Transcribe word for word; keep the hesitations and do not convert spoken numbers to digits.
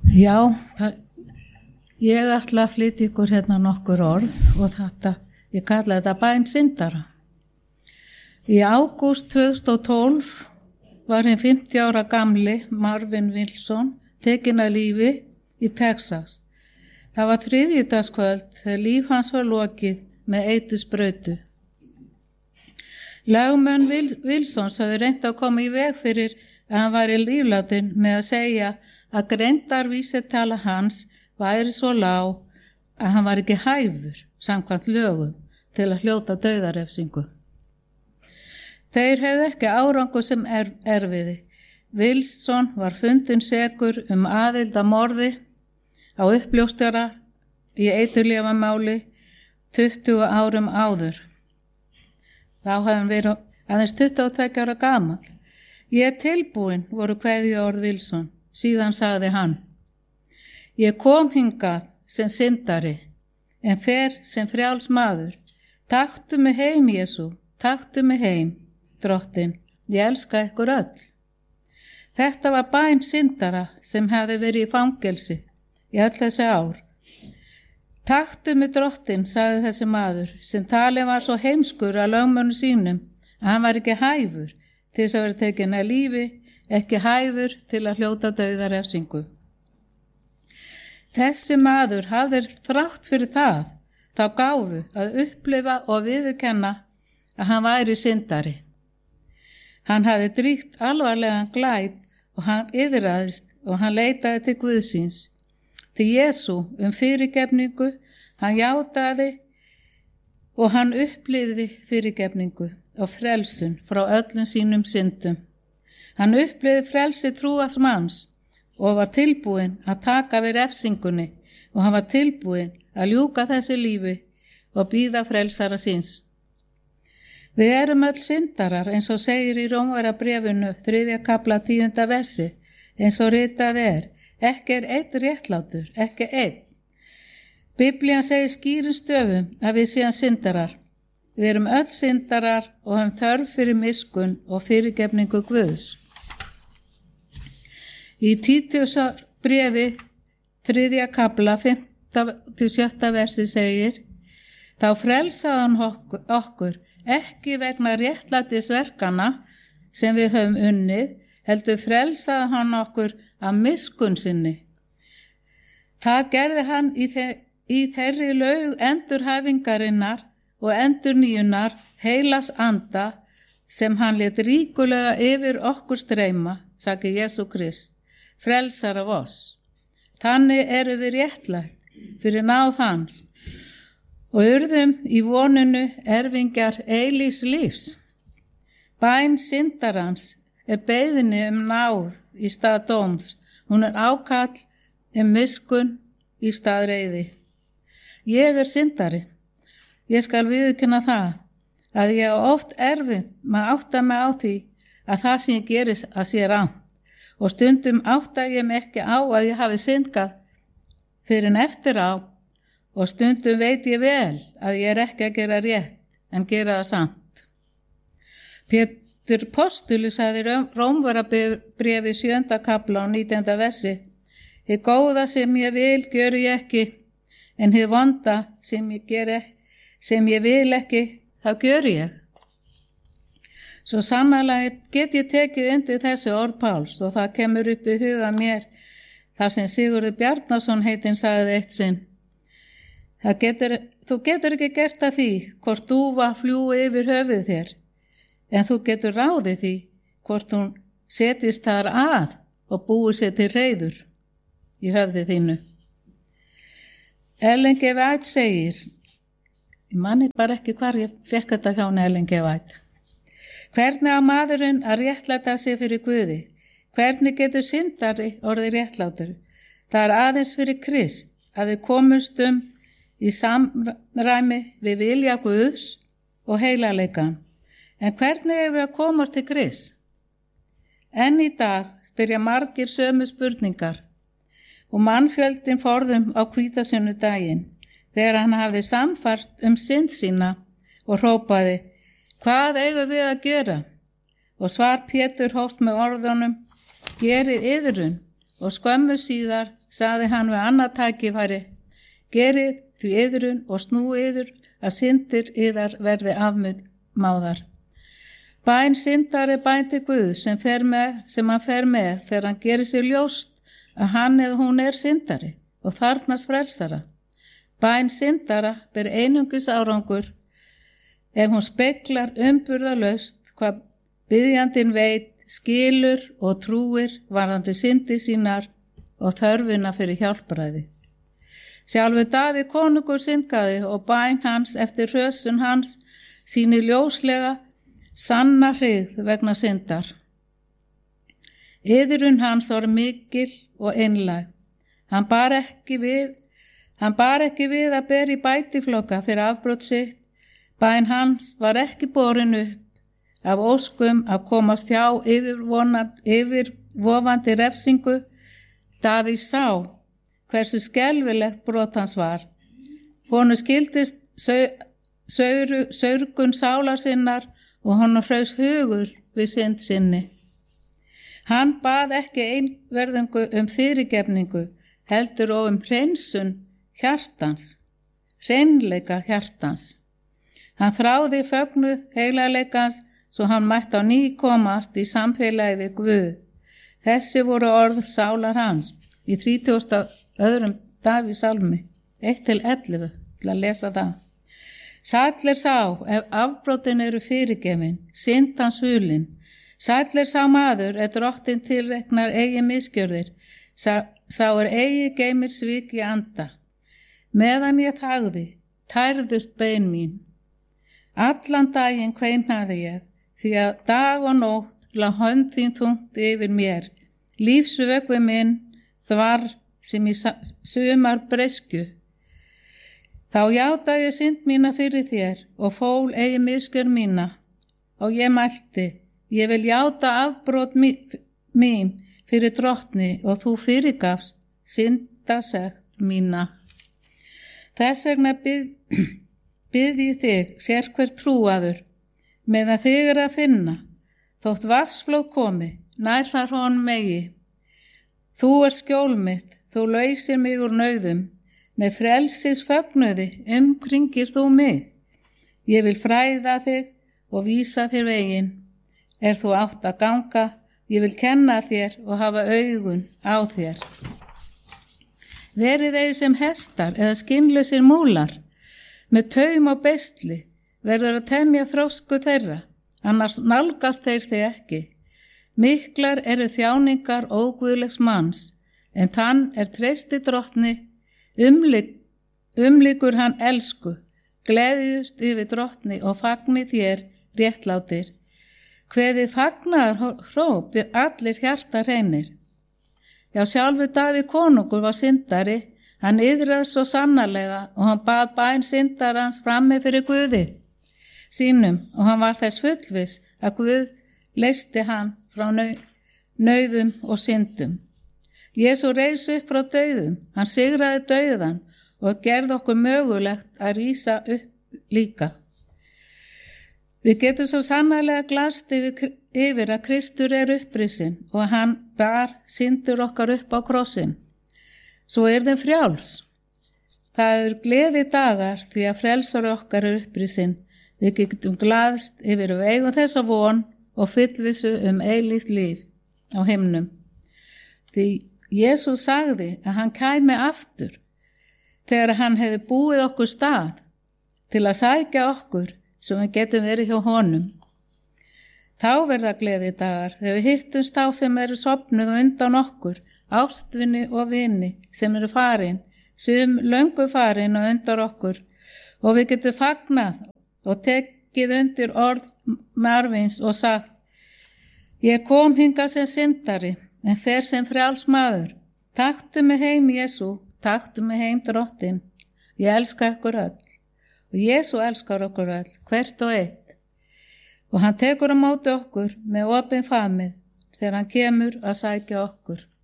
Já, það, ég ætla að flytja ykkur hérna nokkur orð og þetta, ég kalla þetta bæn syndara. Í ágúst tvö þúsund og tólf var hinn fimmtíu ára gamli Marvin Wilson tekinn af lífi í Texas. Það var þriðjudagskvöld þegar líf hans var lokið með eitusbrautu. Lögmenn Wilsons hafði reynt að koma í veg fyrir að hann væri lífláttinn með að segja að greindarvísitala hans væri svo lág að hann var ekki hæfur samkvæmt lögum til að hljóta dauðarefsingu. Þeir hefðu ekki árangur sem er, erfiði. Wilson var fundinn sekur um aðild að morði á uppljóstara í eiturlyfjamáli tuttugu árum áður. Þá hafði hann verið aðeins tuttugu og tveggja ára gamall. Ég er tilbúinn, voru kveðjuorð Wilson. Síðan sagði hann: Ég kom hingað sem syndari, en fer sem frjáls maður. Taktu mig heim, Jesú, taktu mig heim, drottinn, ég elska ykkur öll. Þetta var bæn syndara sem hefði verið í fangelsi í öll þessi ár. Taktu mig, drottinn, sagði þessi maður, sem talið var svo heimskur að lögmönnum sínum að hann var ekki hæfur til þess að vera tekinn af lífi, ekki hæfur til að hljóta dauðarefsingu. Þessi maður hafði þrátt fyrir það þá gáfu að upplifa og viðurkenna að hann væri syndari. Hann hafði drýgt alvarlegan glæp og hann iðraðist og hann leitaði til Guðsins, til Jesú um fyrirgefningu, hann játaði og hann upplifði fyrirgefningu og frelsun frá öllum sínum syndum. Hann upplifði frelsi trúas manns og var tilbúinn að taka við refsingunni og hann var tilbúinn að ljúka þessu lífi og bíða frelsara síns. Við erum öll syndarar eins og segir í Rómverjabréfinu þriðja kafla tíunda versi, eins og ritað er, ekki er einn réttlátur, ekki einn. Biblían segir skýrum stöfum að við séum syndarar. Við erum öll syndarar og höfum þörf fyrir miskunn og fyrirgefningu Guðs. Í Títusar bréfi þriðja kafla fimmta til sjötta versi segir: Þá frelsaði hann okkur, okkur ekki vegna réttlætisverkana sem við höfum unnið, heldur frelsaði hann okkur af miskunn sinni. Það gerði hann í, þe í þeirri laug endurhæfingarinnar og endurnýjunar heilas anda sem hann lét ríkulega yfir okkur streyma, sagði Jesú Krist, frelsar af oss. Þannig eru við réttlætt fyrir náð hans og urðum í voninu erfingjar eilífs lífs. Bæn syndarans er beiðni um náð í stað dóms. Hún er ákall um miskunn í stað reiði. Ég er syndari. Ég skal viðurkenna það að ég á oft erfi með átta mig á því að það sem ég gerir að sé rangt og stundum átta ég mig ekki á að ég hafi syndgað fyrir en eftir á og stundum veit ég vel að ég er ekki að gera rétt en gera það samt. Pétur postuli sagði Rómverjabréfi sjöunda kafla og nítjánda versi: Hið góða sem ég vil gjöri ég ekki, en hið vonda sem ég geri sem ég vil ekki, þá gjöri ég. Svo sannarlega get ég tekið undir þessi orð Páls og það kemur upp í huga mér þar sem Sigurður Bjarnason heitinn sagði eitt sinn: Það getur, þú getur ekki gert að því hvort dúfa fljúi yfir höfuð þér, en þú getur ráðið því hvort hún setjist þar að og búi sér til reiður í höfði þínu. Ellen G. White segir, ég manni bara ekki hvar ég fekk þetta hjá Ellen G. White: Hvernig á maðurinn að réttlæta sig fyrir Guði? Hvernig getur syndari orðið réttlátur? Það er aðeins fyrir Krist að við komumst um í samræmi við vilja Guðs og heilaleikann. En hvernig er við að komast til Krist? Enn í dag spyrja margir sömu spurningar og mannfjöldin forðum á hvítasunnu-daginn þegar hann hafði samfært um synd sína og hrópaði: Hvað eigum við að gera? Og svar Pétur hófst með orðunum: Gerið iðrun, og skömmu síðar sagði hann við annað tækifæri, gerið því yðrun og snúið yður að syndir yðar verði afmáðar. Bæn syndar er bæn til Guð sem, fer með, sem hann fer með þegar hann gerir sér ljóst að hann eða hún er syndari og þarfnast frelsara. Bæn syndara ber einungis árangur ef hún speglar umburðarlaust hvað biðjandinn veit, skilur og trúir varðandi syndi sínar og þörfina fyrir hjálpræði. Sjálfur Davíð konungur syndgaði og bæn hans eftir hrösun hans sýnir ljóslega sanna hryggð vegna syndar. Iðrun hans var mikil og einlæg. Hann bar ekki við, hann bar ekki við að bera í bætifloka fyrir afbrot sitt. Bæn hans var ekki borin upp af óskum að komast hjá yfirvofandi refsingu. Davíð sá hversu skelfilegt brot hans var. Honum skildist saurgun sálar sinnar og honum hraus hugur við synd sinni. Hann bað ekki einverðingu um fyrirgefningu, heldur og um hreinsun hjartans, hreinleika hjartans. Hann þráði fögnuð heilagleikans svo hann mætti á ný komast í samfélagi við Guð. Þessi voru orð sálar hans í þrítugasta öðrum Davíðs sálmi, eitt til ellefu, til að lesa það. Sæll er sá ef afbrotin eru fyrirgefin, synd hans hulin. Sæll er sá maður er drottin tilreknar eigi misgjörðir, sá, sá er eigi geymir svik í anda. Meðan ég þagði, tærðust bein mín. Allan daginn kveinhaði ég, því að dag og nótt lá hönd þín þungt yfir mér. Lífsvökvi minn þvar sem í sumar bresku. Þá játa ég synd mína fyrir þér og fól eigi misgjörð mína. Og ég mælti, ég vil játa afbrot mín fyrir drottni og þú fyrirgafst syndasekt mína. Þess vegna bið, bið ég þig, sérhver trúaður, meðan þig er að finna, þótt vatnsflóð komi, nær þar honum megi. Þú ert skjól mitt, þú lausir mig úr nauðum, með frelsis fögnuði umkringir þú mig. Ég vil fræða þig og vísa þér veginn. Er þú átt að ganga, ég vil kenna þér og hafa augun á þér. Verið þeir sem hestar eða skinnlausir múlar, með taum og bestli, verður að temja þrósku þeirra, annars nálgast þeir þig ekki. Miklar eru þjáningar óguðlegs manns, en þann er treysti drottni, umlik, umlikur hann elsku, gleðjust yfir drottni og fagni þér réttlátir. Kveðið fagnar hróp allir hjarta hreinir. Já, sjálfur Davíð konungur var syndari, hann iðraði svo sannarlega og hann bað bæn syndarans frammi fyrir Guði sínum og hann var þess fullviss að Guð leysti hann frá nauðum og syndum. Jesú reis upp frá dauðum, hann sigraði dauðan og gerði okkur mögulegt að rísa upp líka. Við getum svo sannarlega glast yfir, yfir að Kristur er upprisinn og hann bar syndur okkar upp á krossin. Svo er þeim frjáls. Það er gleði dagar því að frelsar okkar er upprisinn. Við getum glaðst yfir að eiga þessa von og fullvissu um eilíft líf á himnum. Því Jesús sagði að hann kæmi aftur þegar hann hefði búið okkur stað til að sækja okkur sem við getum verið hjá honum. Þá verða gleði dagar þegar við hittumst á sem eru sofnuð og undan okkur, ástvinni og vini sem eru farin, sem löngu farin og undan okkur og við getum fagnað og tekið undir orð Marvins og sagt: Ég kom hingað sem syndari en fer sem frjáls maður. Taktu mig heim, Jesú, taktu mig heim, drottin. Ég elska ykkur öll. Og Jesú elskar okkur öll, hvert og eitt. Og hann tekur á móti okkur með opin famið þegar hann kemur að sækja okkur.